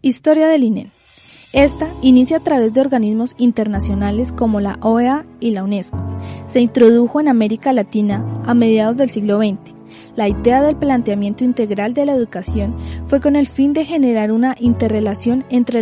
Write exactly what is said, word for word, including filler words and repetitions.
Historia del I N E. Esta inicia a través de organismos internacionales como la O E A y la UNESCO. Se introdujo en América Latina a mediados del siglo veinte. La idea del planteamiento integral de la educación fue con el fin de generar una interrelación entre